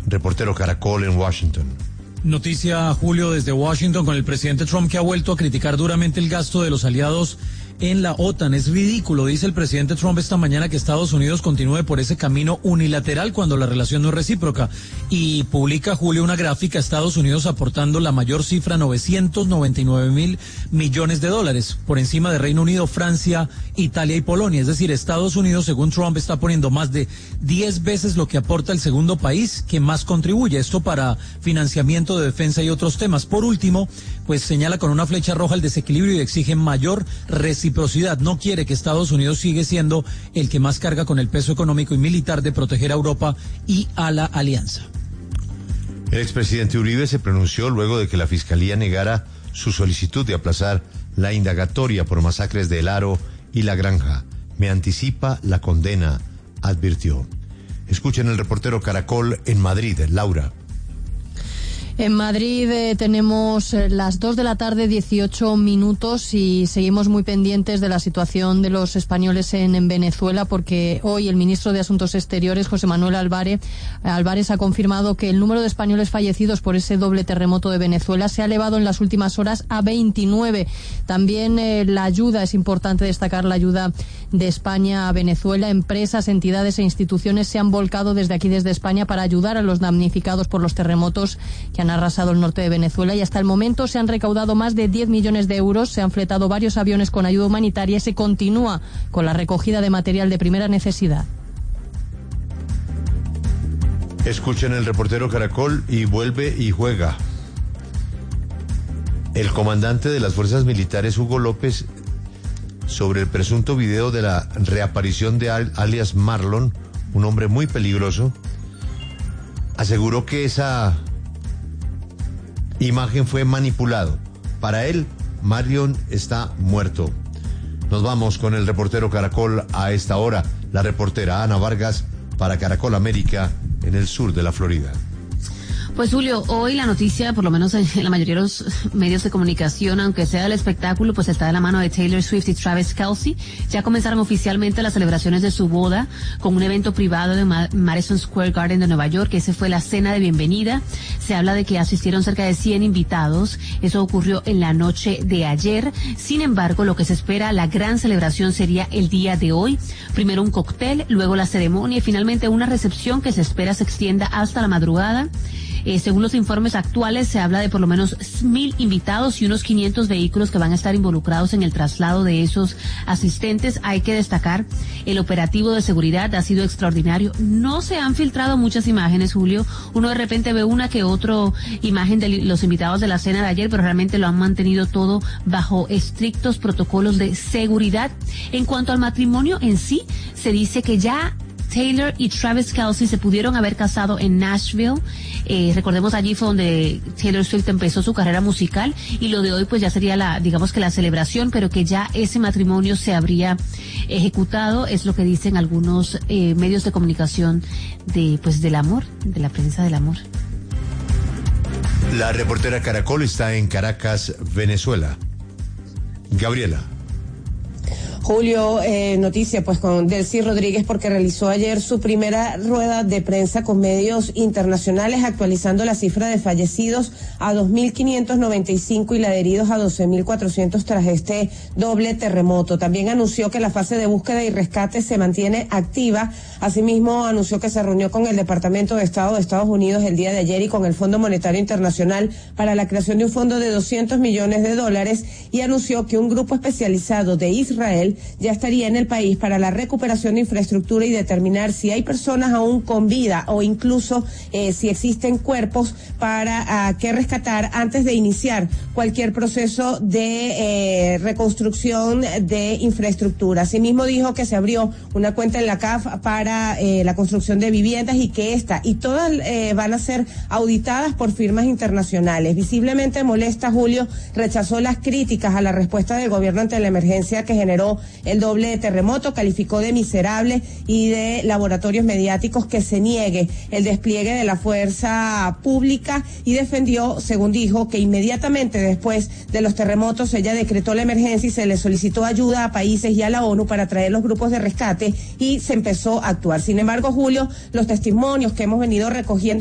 reportero Caracol en Washington. Noticia, Julio, desde Washington, con el presidente Trump, que ha vuelto a criticar duramente el gasto de los aliados en la OTAN. Es ridículo, dice el presidente Trump esta mañana, que Estados Unidos continúe por ese camino unilateral cuando la relación no es recíproca. Y publica, Julio, una gráfica, Estados Unidos aportando la mayor cifra, 999.000 millones de dólares, por encima de Reino Unido, Francia, Italia y Polonia. Es decir, Estados Unidos, según Trump, está poniendo más de 10 veces lo que aporta el segundo país que más contribuye. Esto para financiamiento de defensa y otros temas. Por último, pues señala con una flecha roja el desequilibrio y exige mayor reciprocidad. No quiere que Estados Unidos siga siendo el que más carga con el peso económico y militar de proteger a Europa y a la alianza. El expresidente Uribe se pronunció luego de que la Fiscalía negara su solicitud de aplazar la indagatoria por masacres de El Aro y La Granja. Me anticipa la condena, advirtió. Escuchen el reportero Caracol en Madrid, Laura. En Madrid tenemos las 2 de la tarde, 18 minutos, y seguimos muy pendientes de la situación de los españoles en Venezuela, porque hoy el ministro de Asuntos Exteriores, José Manuel Álvarez, ha confirmado que el número de españoles fallecidos por ese doble terremoto de Venezuela se ha elevado en las últimas horas a 29. También la ayuda, es importante destacar la ayuda de España a Venezuela. Empresas, entidades e instituciones se han volcado desde aquí, desde España, para ayudar a los damnificados por los terremotos que han arrasado el norte de Venezuela, y hasta el momento se han recaudado más de 10 millones de euros, se han fletado varios aviones con ayuda humanitaria y se continúa con la recogida de material de primera necesidad. Escuchen el reportero Caracol y vuelve y juega. El comandante de las fuerzas militares, Hugo López, sobre el presunto video de la reaparición de alias Marlon, un hombre muy peligroso, aseguró que esa imagen fue manipulado. Para él, Marlon está muerto. Nos vamos con el reportero Caracol a esta hora, la reportera Ana Vargas para Caracol América en el sur de la Florida. Pues Julio, hoy la noticia, por lo menos en la mayoría de los medios de comunicación, aunque sea el espectáculo, pues está de la mano de Taylor Swift y Travis Kelce. Ya comenzaron oficialmente las celebraciones de su boda con un evento privado de Madison Square Garden de Nueva York. Esa fue la cena de bienvenida. Se habla de que asistieron cerca de 100 invitados. Eso ocurrió en la noche de ayer. Sin embargo, lo que se espera, la gran celebración sería el día de hoy. Primero un cóctel, luego la ceremonia y finalmente una recepción que se espera se extienda hasta la madrugada. Según los informes actuales, se habla de por lo menos 1,000 invitados y unos 500 vehículos que van a estar involucrados en el traslado de esos asistentes. Hay que destacar, el operativo de seguridad ha sido extraordinario. No se han filtrado muchas imágenes, Julio. Uno de repente ve una que otra imagen de los invitados de la cena de ayer, pero realmente lo han mantenido todo bajo estrictos protocolos de seguridad. En cuanto al matrimonio en sí, se dice que ya Taylor y Travis Kelce se pudieron haber casado en Nashville. Recordemos, allí fue donde Taylor Swift empezó su carrera musical, y lo de hoy pues ya sería digamos que la celebración, pero que ya ese matrimonio se habría ejecutado, es lo que dicen algunos medios de comunicación del amor, de la prensa del amor. La reportera Caracol está en Caracas, Venezuela. Gabriela. Julio, noticia pues con Delcy Rodríguez, porque realizó ayer su primera rueda de prensa con medios internacionales, actualizando la cifra de fallecidos a 2.595 y la de heridos a 12.400 tras este doble terremoto. También anunció que la fase de búsqueda y rescate se mantiene activa. Asimismo, anunció que se reunió con el Departamento de Estado de Estados Unidos el día de ayer y con el Fondo Monetario Internacional para la creación de un fondo de $200 millones, y anunció que un grupo especializado de Israel ya estaría en el país para la recuperación de infraestructura y determinar si hay personas aún con vida o incluso si existen cuerpos para que rescatar antes de iniciar cualquier proceso de reconstrucción de infraestructura. Asimismo dijo que se abrió una cuenta en la CAF para la construcción de viviendas y que esta y todas van a ser auditadas por firmas internacionales. Visiblemente molesta, Julio, rechazó las críticas a la respuesta del gobierno ante la emergencia que generó el doble terremoto, calificó de miserable y de laboratorios mediáticos que se niegue el despliegue de la fuerza pública, y defendió, según dijo, que inmediatamente después de los terremotos ella decretó la emergencia y se le solicitó ayuda a países y a la ONU para traer los grupos de rescate y se empezó a actuar. Sin embargo, Julio, los testimonios que hemos venido recogiendo